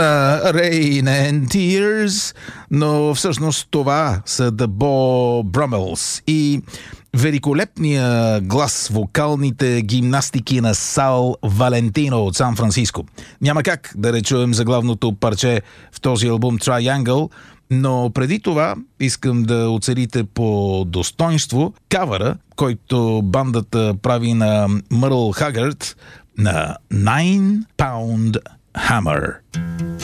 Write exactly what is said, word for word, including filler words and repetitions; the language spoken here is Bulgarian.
Uh, Rain and Tears, но всъщност това са The Beau Brummels и великолепния глас, вокалните гимнастики на Сал Валентино от Сан Франциско. Няма как да не чуем заглавното парче в този албум Triangle, но преди това искам да оцелите по достоинство кавъра, който бандата прави на Мърл Хагърд на Nine Pound Hammer.